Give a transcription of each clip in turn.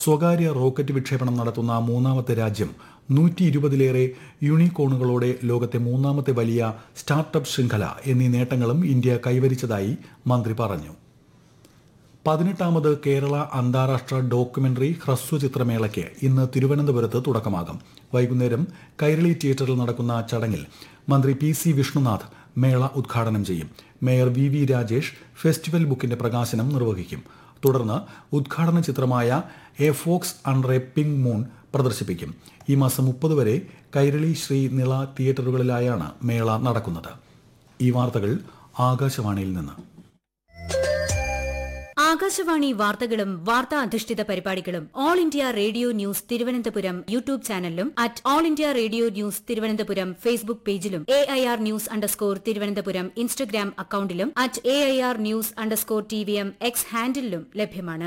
സ്വകാര്യ റോക്കറ്റ് വിക്ഷേപണം നടത്തുന്ന മൂന്നാമത്തെ രാജ്യം 120-ലേറെ യൂണിക്കോണുകളോടെ ലോകത്തെ മൂന്നാമത്തെ വലിയ സ്റ്റാർട്ടപ്പ് ശൃംഖല എന്നീ നേട്ടങ്ങളും ഇന്ത്യ കൈവരിച്ചതായി മന്ത്രി പറഞ്ഞു. 18ാമത് കേരള അന്താരാഷ്ട്ര ഡോക്യുമെന്ററി ഹ്രസ്വചിത്രമേളയ്ക്ക് ഇന്ന് തിരുവനന്തപുരത്ത് തുടക്കമാകും. വൈകുന്നേരം കൈരളി തിയേറ്ററിൽ നടക്കുന്ന ചടങ്ങിൽ മന്ത്രി PC വിഷ്ണുനാഥ് മേള ഉദ്ഘാടനം ചെയ്യും. മേയർ VV രാജേഷ് ഫെസ്റ്റിവൽ ബുക്കിന്റെ പ്രകാശനം നിർവഹിക്കും. തുടർന്ന് ഉദ്ഘാടന ചിത്രമായ A Fox under A pink moon പ്രദർശിപ്പിക്കും. ഈ മാസം 30 വരെ കൈരളി ശ്രീ നിള തിയേറ്ററുകളിലായാണ് മേള നടക്കുന്നത്. ഈ വാർത്തകൾ ആകാശവാണിയിൽ നിന്ന്. ആകാശവാണി വാർത്തകളും വാർത്താ അധിഷ്ഠിത പരിപാടികളും all India radio news Thiruvananthapuram YouTube ചാനലിലും @all India radio news Thiruvananthapuram Facebook പേജിലും AIR ന്യൂസ് _ തിരുവനന്തപുരം ഇൻസ്റ്റഗ്രാം അക്കൌണ്ടിലും @AIR ന്യൂസ് _ TVM X ഹാൻഡിലും ലഭ്യമാണ്.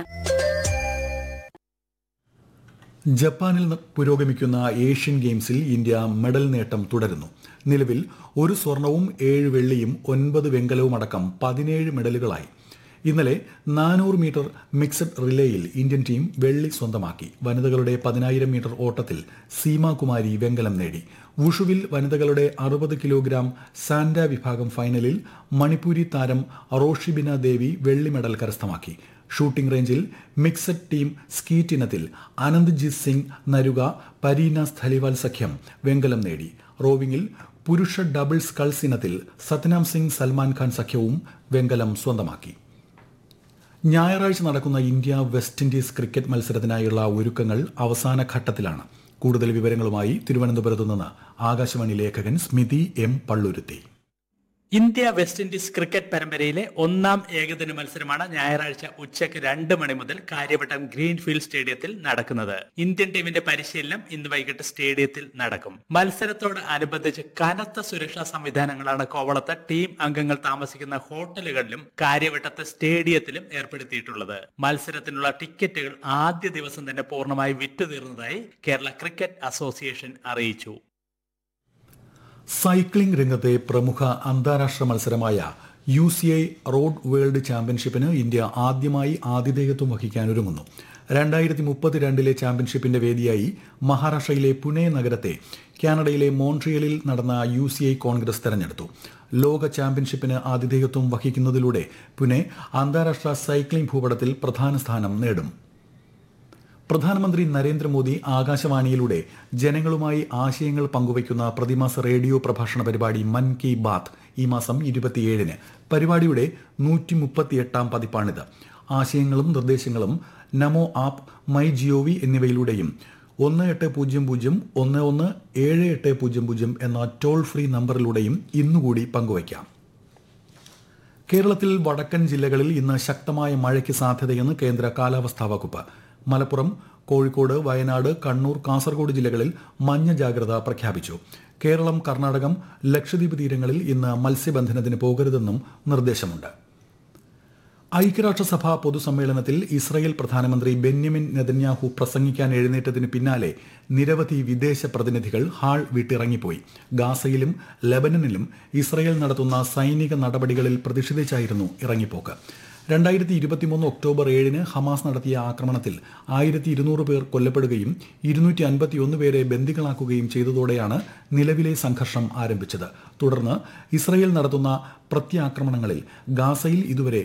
ജപ്പാനിൽ പുരോഗമിക്കുന്ന ഏഷ്യൻ ഗെയിംസിൽ ഇന്ത്യ മെഡൽ നേട്ടം തുടരുന്നു. നിലവിൽ 1 സ്വർണവും 7 വെള്ളിയും 9 വെങ്കലവും അടക്കം 17 മെഡലുകളായി. ഇന്നലെ 400 മീറ്റർ മിക്സഡ് റിലേയിൽ ഇന്ത്യൻ ടീം വെള്ളി സ്വന്തമാക്കി. വനിതകളുടെ 10,000 മീറ്റർ ഓട്ടത്തിൽ സീമാകുമാരി വെങ്കലം നേടി. വുഷുവിൽ വനിതകളുടെ 60 കിലോഗ്രാം സാൻഡ വിഭാഗം ഫൈനലിൽ മണിപ്പൂരി താരം റോഷിബിന ദേവി വെള്ളി മെഡൽ കരസ്ഥമാക്കി. ഷൂട്ടിംഗ് റേഞ്ചിൽ മിക്സഡ് ടീം സ്കീറ്റ് ഇനത്തിൽ അനന്ത്ജിത് സിംഗ് നരുക പരീന സ്ഥലിവാൽ സഖ്യം വെങ്കലം നേടി. റോവിംഗിൽ പുരുഷ ഡബിൾ സ്കൾസ് ഇനത്തിൽ സത്നാം സിംഗ് സൽമാൻ ഖാൻ സഖ്യവും വെങ്കലം സ്വന്തമാക്കി. ഞായറാഴ്ച നടക്കുന്ന ഇന്ത്യ വെസ്റ്റ് ഇൻഡീസ് ക്രിക്കറ്റ് മത്സരത്തിനായുള്ള ഒരുക്കങ്ങൾ അവസാന ഘട്ടത്തിലാണ്. കൂടുതൽ വിവരങ്ങളുമായി തിരുവനന്തപുരത്ത് നിന്ന് ആകാശവാണി ലേഖകൻ സ്മിതി M Palluruthy. India west Indies cricket പരമ്പരയിലെ 1ാം ഏകദിന മത്സരമാണ് ഞായറാഴ്ച ഉച്ചയ്ക്ക് 2 മണി മുതൽ കാര്യവട്ടം ഗ്രീൻഫീൽഡ് സ്റ്റേഡിയത്തിൽ നടക്കുന്നത്. ഇന്ത്യൻ ടീമിന്റെ പരിശീലനം ഇന്ന് വൈകിട്ട് സ്റ്റേഡിയത്തിൽ നടക്കും. മത്സരത്തോട് അനുബന്ധിച്ച് കനത്ത സുരക്ഷാ സംവിധാനങ്ങളാണ് കോവളത്ത് ടീം അംഗങ്ങൾ താമസിക്കുന്ന ഹോട്ടലുകളിലും കാര്യവട്ടത്തെ സ്റ്റേഡിയത്തിലും ഏർപ്പെടുത്തിയിട്ടുള്ളത്. മത്സരത്തിനുള്ള ടിക്കറ്റുകൾ ആദ്യ ദിവസം തന്നെ പൂർണ്ണമായി വിറ്റുതീർന്നതായി കേരള ക്രിക്കറ്റ് അസോസിയേഷൻ അറിയിച്ചു. സൈക്ലിംഗ് രംഗത്തെ പ്രമുഖ അന്താരാഷ്ട്ര മത്സരമായ UCI റോഡ് വേൾഡ് ചാമ്പ്യൻഷിപ്പിന് ഇന്ത്യ ആദ്യമായി ആതിഥേയത്വം വഹിക്കാനൊരുങ്ങുന്നു. 2032 ചാമ്പ്യൻഷിപ്പിന്റെ വേദിയായി മഹാരാഷ്ട്രയിലെ പുനെ നഗരത്തെ കാനഡയിലെ മോൺട്രിയലിൽ നടന്ന UCI കോൺഗ്രസ് തെരഞ്ഞെടുത്തു. ലോക ചാമ്പ്യൻഷിപ്പിന് ആതിഥേയത്വം വഹിക്കുന്നതിലൂടെ പുനെ അന്താരാഷ്ട്ര സൈക്ലിംഗ് ഭൂപടത്തിൽ പ്രധാന സ്ഥാനം നേടും. പ്രധാനമന്ത്രി നരേന്ദ്രമോദി ആകാശവാണിയിലൂടെ ജനങ്ങളുമായി ആശയങ്ങൾ പങ്കുവയ്ക്കുന്ന പ്രതിമാസ റേഡിയോ പ്രഭാഷണ പരിപാടി മൻ കി ബാത്ത് ഈ മാസം 27-ന്. പരിപാടിയുടെ 138ാം പതിപ്പാണിത്. ആശയങ്ങളും നിർദ്ദേശങ്ങളും നമോ ആപ്പ്, മൈ GOV എന്നിവയിലൂടെയും 1800-117800 എന്ന ടോൾ ഫ്രീ നമ്പറിലൂടെയും ഇന്നുകൂടി പങ്കുവയ്ക്കാം. കേരളത്തിൽ വടക്കൻ ജില്ലകളിൽ ഇന്ന് ശക്തമായ മഴയ്ക്ക് സാധ്യതയെന്ന് കേന്ദ്ര കാലാവസ്ഥാ വകുപ്പ്. മലപ്പുറം, കോഴിക്കോട്, വയനാട്, കണ്ണൂർ, കാസർഗോഡ് ജില്ലകളിൽ മഞ്ഞ ജാഗ്രത പ്രഖ്യാപിച്ചു. കേരളം, കർണാടകം, ലക്ഷദ്വീപ് തീരങ്ങളിൽ ഇന്ന് മത്സ്യബന്ധനത്തിന് പോകരുതെന്നും നിർദ്ദേശമുണ്ട്. ഐക്യരാഷ്ട്രസഭ പൊതുസമ്മേളനത്തിൽ ഇസ്രായേൽ പ്രധാനമന്ത്രി ബെന്യാമിൻ നെതന്യാഹു പ്രസംഗിക്കാൻ എഴുന്നേറ്റതിന് പിന്നാലെ നിരവധി വിദേശ പ്രതിനിധികൾ ഹാൾ വിട്ടിറങ്ങിപ്പോയി. ഗാസയിലും ലബനനിലും ഇസ്രായേൽ നടത്തുന്ന സൈനിക നടപടികളിൽ പ്രതിഷേധിച്ചായിരുന്നു ഇറങ്ങിപ്പോക്ക്. 2023 ഒക്ടോബർ 7-ന് ഹമാസ് നടത്തിയ ആക്രമണത്തിൽ 1200 പേർ കൊല്ലപ്പെടുകയും 251 പേരെ ബന്ദികളാക്കുകയും ചെയ്തതോടെയാണ് നിലവിലെ സംഘർഷം ആരംഭിച്ചത്. തുടർന്ന് ഇസ്രായേൽ നടത്തുന്ന പ്രത്യാക്രമണങ്ങളിൽ ഗാസയിൽ ഇതുവരെ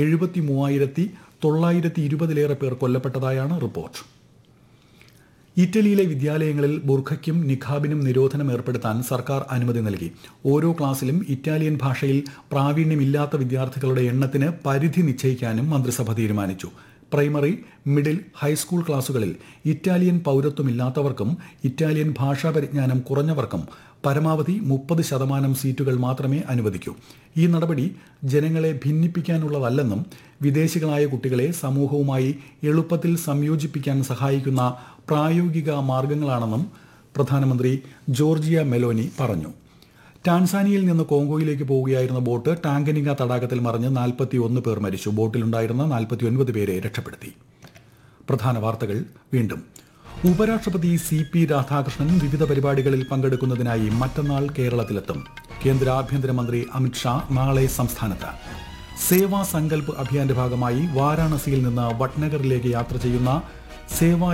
73,920 പേർ കൊല്ലപ്പെട്ടതായാണ് റിപ്പോർട്ട്. ഇറ്റലിയിലെ വിദ്യാലയങ്ങളിൽ ബുർഖയ്ക്കും നിഖാബിനും നിരോധനം ഏർപ്പെടുത്താൻ സർക്കാർ അനുമതി നൽകി. ഓരോ ക്ലാസ്സിലും ഇറ്റാലിയൻ ഭാഷയിൽ പ്രാവീണ്യമില്ലാത്ത വിദ്യാർത്ഥികളുടെ എണ്ണത്തിന് പരിധി നിശ്ചയിക്കാനും മന്ത്രിസഭ തീരുമാനിച്ചു. പ്രൈമറി, മിഡിൽ, ഹൈസ്കൂൾ ക്ലാസുകളിൽ ഇറ്റാലിയൻ പൌരത്വമില്ലാത്തവർക്കും ഇറ്റാലിയൻ ഭാഷാ പരിജ്ഞാനം കുറഞ്ഞവർക്കും പരമാവധി 30% സീറ്റുകൾ മാത്രമേ അനുവദിക്കൂ. ഈ നടപടി ജനങ്ങളെ ഭിന്നിപ്പിക്കാനുള്ളതല്ലെന്നും വിദേശികളായ കുട്ടികളെ സമൂഹവുമായി എളുപ്പത്തിൽ സംയോജിപ്പിക്കാൻ സഹായിക്കുന്ന പ്രായോഗിക മാർഗങ്ങളാണെന്നും പ്രധാനമന്ത്രി ജോർജിയ മെലോനി പറഞ്ഞു. ടാൻസാനിയയിൽ നിന്ന് കോങ്കോയിലേക്ക് പോവുകയായിരുന്ന ബോട്ട് ടാങ്കനിക തടാകത്തിൽ മറിഞ്ഞ് 41 പേർ മരിച്ചു. ബോട്ടിലുണ്ടായിരുന്ന 49 പേരെ രക്ഷപ്പെടുത്തി. പ്രധാന വാർത്തകൾ വീണ്ടും. ഉപരാഷ്ട്രപതി CP രാധാകൃഷ്ണൻ വിവിധ പരിപാടികളിൽ പങ്കെടുക്കുന്നതിനായി മറ്റന്നാൾ കേരളത്തിലെത്തും. കേന്ദ്ര ആഭ്യന്തരമന്ത്രി അമിത്ഷാ നാളെ സംസ്ഥാനത്ത്. സേവാ സങ്കൽപ് അഭിയാന്റെ ഭാഗമായി വാരാണസിയിൽ നിന്ന് വട്നഗറിലേക്ക് യാത്ര ചെയ്യുന്ന സേവാ